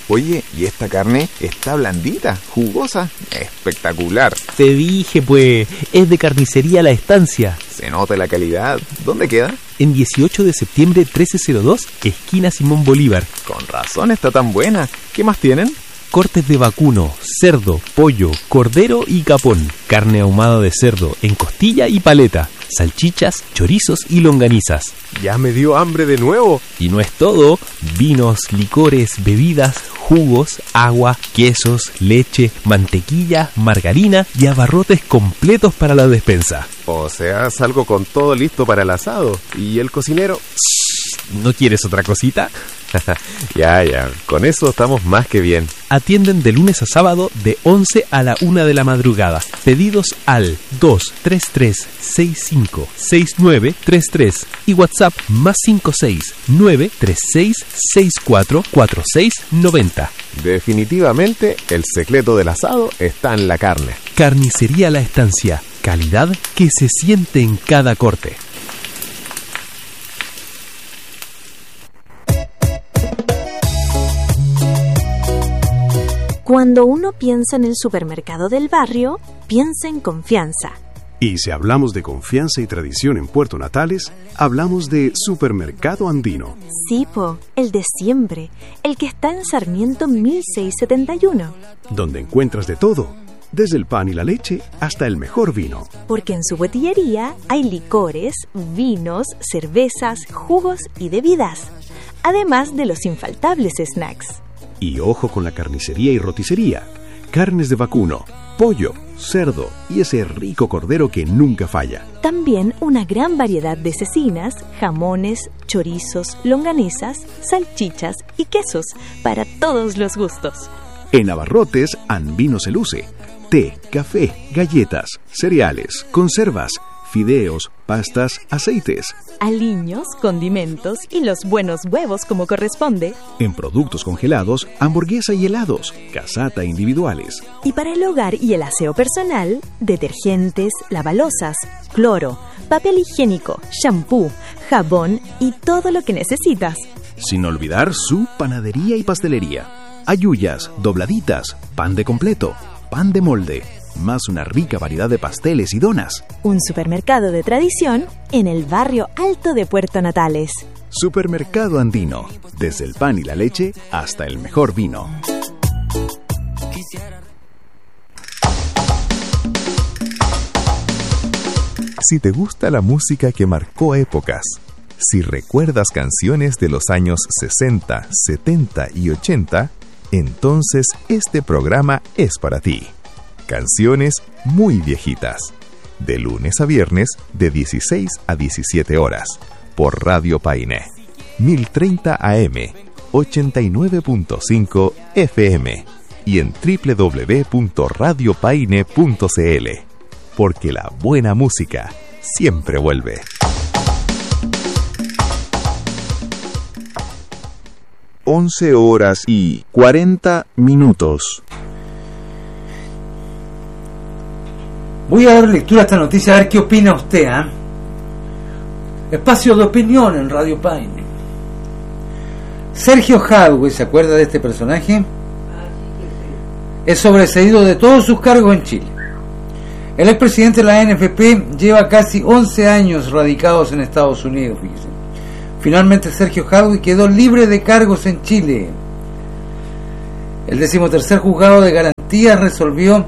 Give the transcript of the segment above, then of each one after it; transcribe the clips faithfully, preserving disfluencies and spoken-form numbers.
Oye, ¿y esta carne está blandita, jugosa? Espectacular. Te dije, pues, es de Carnicería La Estancia. Se nota la calidad. ¿Dónde queda? En dieciocho de septiembre trece cero dos, esquina Simón Bolívar. Con razón está tan buena. ¿Qué más tienen? Cortes de vacuno, cerdo, pollo, cordero y capón. Carne ahumada de cerdo en costilla y paleta. Salchichas, chorizos y longanizas. Ya me dio hambre de nuevo. Y no es todo. Vinos, licores, bebidas, jugos, agua, quesos, leche, mantequilla, margarina y abarrotes completos para la despensa. O sea, salgo con todo listo para el asado. ¿Y el cocinero? ¿No quieres otra cosita? Ya, ya, con eso estamos más que bien. Atienden de lunes a sábado de once a la una de la madrugada. Pedidos al dos tres tres seis cinco seis nueve tres tres y WhatsApp más cinco seis nueve tres seis seis cuatro cuatro seis nueve cero. Definitivamente el secreto del asado está en la carne. Carnicería La Estancia. Calidad que se siente en cada corte. Cuando uno piensa en el supermercado del barrio, piensa en confianza. Y si hablamos de confianza y tradición en Puerto Natales, hablamos de Supermercado Andino. Sí, po, el de siempre, el que está en Sarmiento mil seiscientos setenta y uno. Donde encuentras de todo, desde el pan y la leche hasta el mejor vino. Porque en su botillería hay licores, vinos, cervezas, jugos y bebidas, además de los infaltables snacks. Y ojo con la carnicería y roticería. Carnes de vacuno, pollo, cerdo y ese rico cordero que nunca falla. También una gran variedad de cecinas, jamones, chorizos, longanizas, salchichas y quesos para todos los gustos. En abarrotes, Andino se luce. Té, café, galletas, cereales, conservas, fideos, pastas, aceites. Aliños, condimentos y los buenos huevos como corresponde. En productos congelados, hamburguesa y helados, casata individuales. Y para el hogar y el aseo personal, detergentes, lavalosas, cloro, papel higiénico, shampoo, jabón y todo lo que necesitas. Sin olvidar su panadería y pastelería. Ayuyas, dobladitas, pan de completo, pan de molde, más una rica variedad de pasteles y donas. Un supermercado de tradición en el barrio alto de Puerto Natales. Supermercado Andino, desde el pan y la leche hasta el mejor vino. Si te gusta la música que marcó épocas, si recuerdas canciones de los años sesenta, setenta y ochenta, entonces este programa es para ti. Canciones muy viejitas. De lunes a viernes, de dieciséis a diecisiete horas. Por Radio Paine. mil treinta A M, ochenta y nueve punto cinco F M. Y en doble u doble u doble u punto radio paine punto c l. Porque la buena música siempre vuelve. once horas y cuarenta minutos. Voy a dar lectura a esta noticia a ver qué opina usted, ¿eh? Espacio de opinión en Radio Paine. Sergio Jadwe, ¿se acuerda de este personaje? Es sobreseído de todos sus cargos en Chile. El expresidente de la A N F P lleva casi once años radicados en Estados Unidos, fíjese. Finalmente Sergio Jadwe quedó libre de cargos en Chile. El decimotercer juzgado de garantías resolvió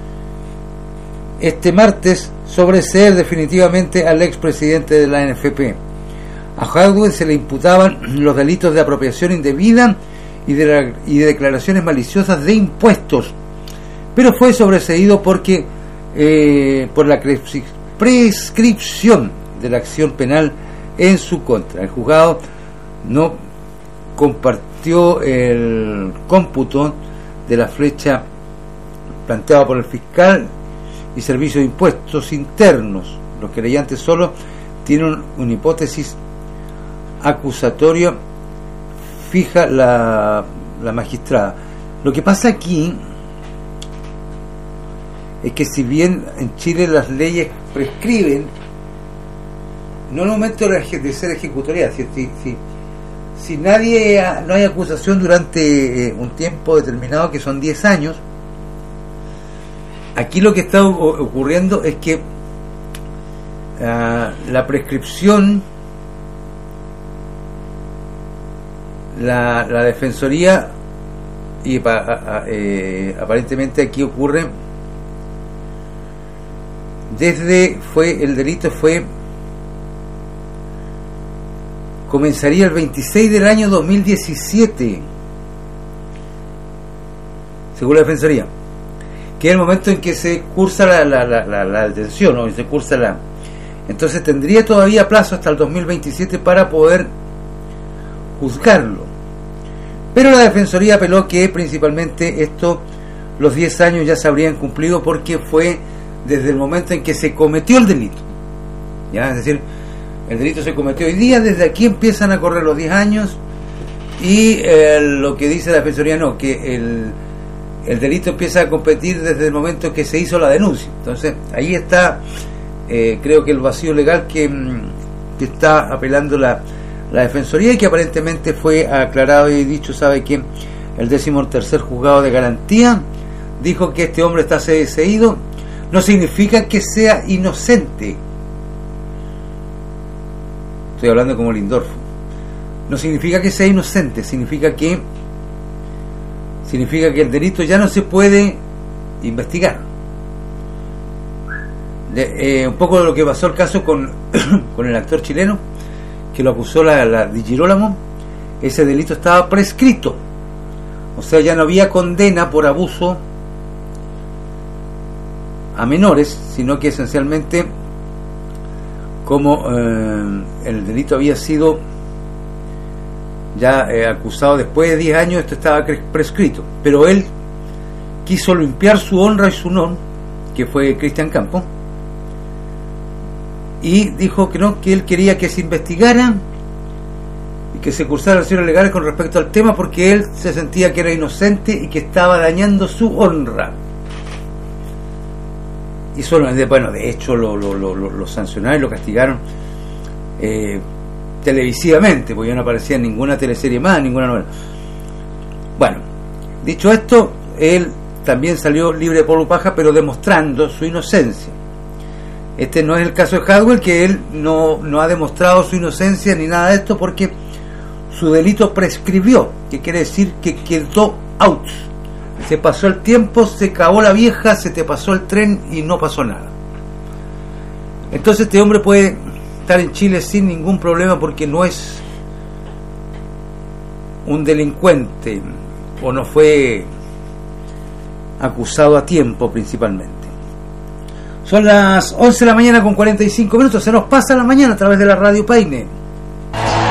este martes sobreseer definitivamente al expresidente de la A N F P. A Jadwe se le imputaban los delitos de apropiación indebida y de, la, y de declaraciones maliciosas de impuestos, pero fue sobreseído porque eh, por la prescripción de la acción penal en su contra. El juzgado no compartió el cómputo de la flecha planteada por el fiscal y Servicio de Impuestos Internos. Los querellantes solo tienen una hipótesis acusatoria fija la, la magistrada. Lo que pasa aquí es que si bien en Chile las leyes prescriben, no en el momento de ser ejecutoria, si, si, si si nadie no hay acusación durante eh, un tiempo determinado, que son diez años, aquí lo que está ocurriendo es que uh, la prescripción, la, la defensoría, y pa, a, a, eh, aparentemente aquí ocurre desde fue el delito fue comenzaría el veintiséis del año dos mil diecisiete, según la defensoría, que es el momento en que se cursa la, la, la, la, la detención, ¿no? Y se cursa la, entonces tendría todavía plazo hasta el dos mil veintisiete para poder juzgarlo. Pero la defensoría apeló que principalmente esto, los diez años ya se habrían cumplido porque fue desde el momento en que se cometió el delito, ¿ya? Es decir, el delito se cometió hoy día, desde aquí empiezan a correr los diez años, y eh, lo que dice la defensoría no, que el, el delito empieza a competir desde el momento en que se hizo la denuncia. Entonces ahí está, eh, creo que el vacío legal que, que está apelando la, la defensoría, y que aparentemente fue aclarado y dicho. Sabe que el décimo tercer juzgado de garantía dijo que este hombre está sobreseído, no significa que sea inocente. Estoy hablando como Lindorf. No significa que sea inocente, significa que significa que el delito ya no se puede investigar. De, eh, un poco de lo que pasó el caso con con el actor chileno que lo acusó la, la Di Girolamo. Ese delito estaba prescrito, o sea, ya no había condena por abuso a menores, sino que esencialmente, como eh, el delito había sido ya eh, acusado después de diez años, esto estaba prescrito. Pero él quiso limpiar su honra y su honor, que fue Cristian Campo, y dijo que no, que él quería que se investigara y que se cursaran acciones legales con respecto al tema, porque él se sentía que era inocente y que estaba dañando su honra. Y solo, bueno, de hecho lo, lo, lo, lo sancionaron y lo castigaron eh, televisivamente, porque ya no aparecía en ninguna teleserie más, ninguna novela. Bueno, dicho esto, él también salió libre de polvo paja, pero demostrando su inocencia. Este no es el caso de Hadwell, que él no, no ha demostrado su inocencia ni nada de esto, porque su delito prescribió, que quiere decir que quedó out. Se pasó el tiempo, se acabó la vieja, se te pasó el tren y no pasó nada. Entonces este hombre puede estar en Chile sin ningún problema, porque no es un delincuente, o no fue acusado a tiempo principalmente. Son las once de la mañana con cuarenta y cinco minutos, se nos pasa la mañana a través de la Radio Paine.